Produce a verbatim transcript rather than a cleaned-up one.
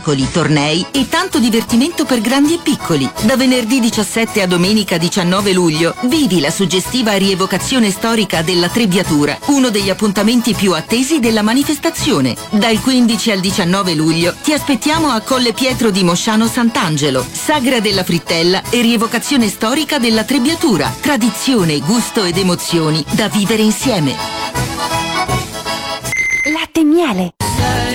spettacoli, tornei e tanto divertimento per grandi e piccoli. Da venerdì diciassette a domenica diciannove luglio vivi la suggestiva rievocazione storica della Trebbiatura, uno degli appuntamenti più attesi della manifestazione. Dal quindici al diciannove luglio ti aspettiamo a Colle Pietro di Mosciano Sant'Angelo, sagra della frittella e rievocazione storica della Trebbiatura, tradizione, gusto ed emozioni da vivere insieme. Latte e miele.